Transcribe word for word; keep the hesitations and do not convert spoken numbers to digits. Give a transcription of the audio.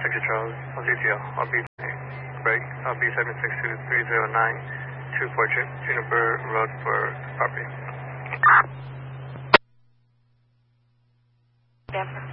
Victor Charles, L C T L, I'll be break, I'll be seven six two three zero nine two four trip, Juniper Road for property. Denver.